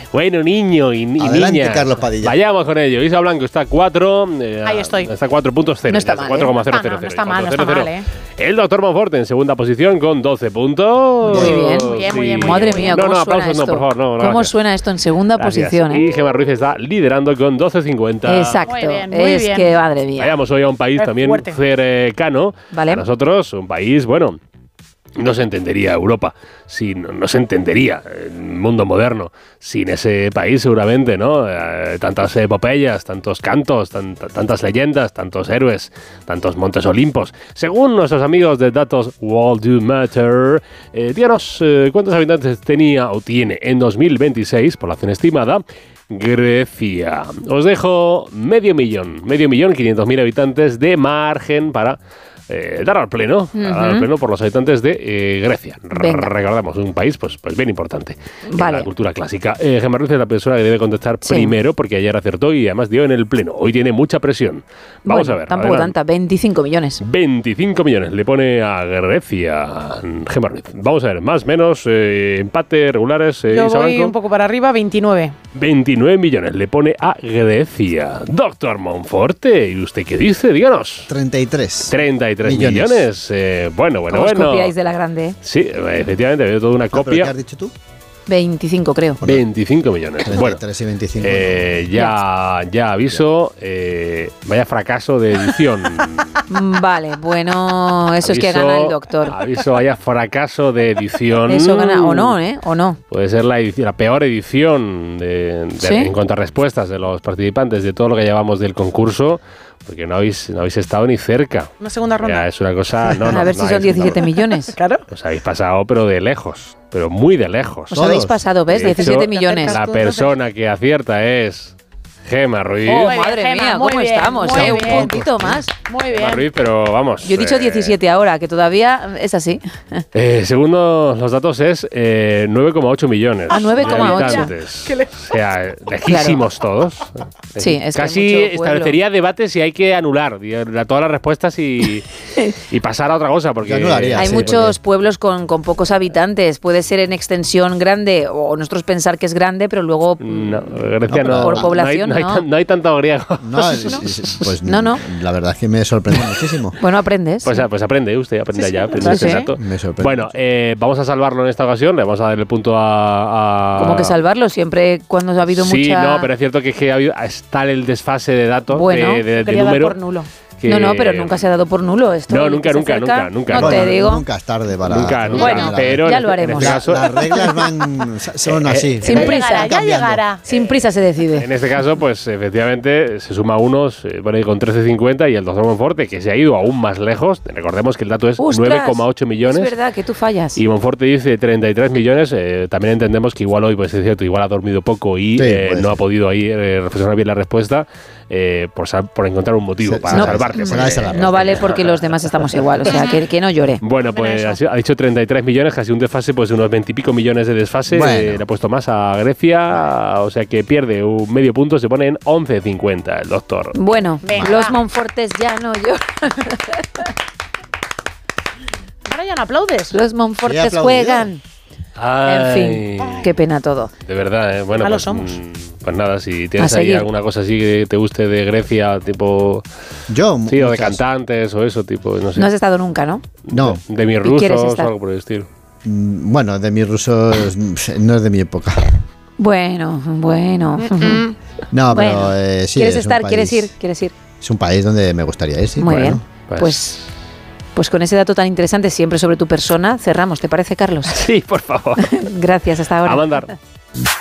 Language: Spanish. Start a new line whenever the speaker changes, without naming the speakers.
Bueno, niño y
Adelante,
niña.
Carlos Padilla.
Vayamos con ello. Isa Blanco está a 4.
Ahí estoy.
Está a 4.0.
No está mal,
4,000.
No está mal, no está mal, ¿eh?
El doctor Monforte en segunda posición con 12 puntos.
Muy bien.
Muy bien, muy bien, muy
Madre
bien.
mía,
No,
¿cómo
no,
suena
aplausos
esto?
no, por favor. No,
¿Cómo
gracias.
suena esto en segunda
Gracias.
posición?
Y Gemma Ruiz está liderando con 12,50.
Exacto.
Muy bien, muy
Es
bien.
que, madre mía.
Vayamos hoy a un país
Es
también
fuerte.
cercano.
Vale.
A nosotros, un país, bueno, no se entendería Europa, no se entendería el mundo moderno sin ese país seguramente, ¿no? Tantas epopeyas, tantos cantos, tantas leyendas, tantos héroes, tantos montes olimpos. Según nuestros amigos de datos World Do Matter, díganos cuántos habitantes tenía o tiene en 2026, población estimada, Grecia. Os dejo 500.000 habitantes de margen para dar al pleno, por los habitantes de Grecia. Recordamos, un país pues bien importante en la cultura clásica. Gemma Ruiz es la persona que debe contestar primero, porque ayer acertó y además dio en el pleno. Hoy tiene mucha presión. Vamos a ver.
Tampoco tanta, 25 millones.
25 millones le pone a Grecia Gemma Ruiz. Vamos a ver, más, menos, empate, regulares.
Yo
Isa
voy
Blanco.
un poco para arriba, 29.
29 millones le pone a Grecia. Doctor Monforte, ¿y usted qué dice? Díganos.
33.
33 millones. Bueno.
Os copiáis de la grande.
Sí, efectivamente, veo toda una
¿Pero
copia.
qué has dicho tú?
25, creo.
25 millones.
33 y 25.
Ya aviso, vaya fracaso de edición.
Vale, bueno, eso es que gana el doctor.
Aviso, vaya fracaso de edición.
Eso gana, o no, ¿eh? O no.
Puede ser la peor edición
¿Sí?
en cuanto a respuestas de los participantes de todo lo que llevamos del concurso, porque no habéis estado ni cerca.
Una segunda ronda.
Ya, es una cosa...
A ver si son 17 millones.
Claro.
Os habéis pasado, pero de lejos. Pero muy de lejos.
Os habéis pasado, ¿ves?
De hecho,
17 millones.
La persona que acierta es Gemma Ruiz.
Oh,
Muy bien,
madre
Gemma,
mía,
muy
¿cómo
bien,
estamos?
muy
Un
bien.
puntito más.
Muy
Gemma
bien.
Ruiz, pero vamos.
Yo he dicho 17 ahora, que todavía es así.
Según los datos es 9,8 millones.
Ah, 9,8.
de habitantes. O sea, lejísimos todos.
Sí, es que
Casi
hay mucho pueblo.
establecería debate si hay que anular todas las respuestas y pasar a otra cosa. Porque
Yo anularía.
Hay
Sí,
muchos pueblos con pocos habitantes. Puede ser en extensión grande, o nosotros pensar que es grande, pero luego
No, Grecia
No,
no.
por
población,
no hay tanto griego.
No, pues
No.
La verdad es que me sorprende muchísimo.
bueno, aprendes.
Pues aprende usted, aprende ya. Aprende
sí.
ese dato.
Me sorprende
Bueno,
mucho.
vamos a salvarlo en esta ocasión. Le vamos a dar el punto a...
¿Cómo que salvarlo? Siempre cuando ha habido
Sí,
mucha...
no, pero es cierto que está el desfase de datos,
Bueno,
de
Quería dar
número.
por nulo.
que-
No, pero nunca se ha dado por nulo esto.
No,
El
nunca,
que se
nunca,
acerca,
nunca.
No
Bueno,
te digo.
Nunca es tarde para...
Nunca,
Bueno,
pero
ya
en
lo haremos.
este caso,
Las reglas son así.
Sin
Ya
prisa.
llegará, ya
Cambiando.
llegará.
Sin prisa se decide.
en este caso, pues efectivamente se suma unos por ahí con 13,50 y el doctor Monforte, que se ha ido aún más lejos. Recordemos que el dato es
¡Ostras!
9,8 millones.
Es verdad que tú fallas.
Y Monforte dice 33 millones. También entendemos que igual hoy, pues es cierto, igual ha dormido poco y
Sí, puede
no ha
ser.
podido ahí reflexionar bien la respuesta por encontrar un motivo para
no,
salvarte.
será esa la
No vale porque los demás estamos igual. O sea, que no llore.
Bueno, pues
eso.
ha dicho 33 millones, casi un desfase, pues de unos 20 y pico millones de desfase.
Bueno.
Le ha puesto más a Grecia, o sea que pierde un medio punto, se pone en 11,50 el doctor.
Bueno,
Venga,
los
va.
Monfortes ya no lloran.
Ahora ya no aplaudes.
Los Monfortes
Sí, aplaudido.
juegan. En
Ay,
fin, qué pena todo.
de verdad, bueno,
Malos
pues,
somos.
pues nada, si tienes
A
ahí
seguir.
alguna cosa así que te guste de Grecia, tipo,
Yo,
sí, o de
muchas.
cantantes o eso, tipo, no sé,
No has estado nunca, ¿no?
No.
de mis
¿Y quieres
rusos o
estar?
algo por el estilo.
Bueno, de mis rusos no es de mi época.
Bueno.
No,
Bueno,
pero sí.
¿Quieres
es un
estar?
país-
¿Quieres ir?
Es un país donde me gustaría ir, sí.
Muy
Bueno.
bien. Pues con ese dato tan interesante siempre sobre tu persona, cerramos. ¿Te parece, Carlos?
Sí, por favor.
Gracias, hasta ahora.
A mandar.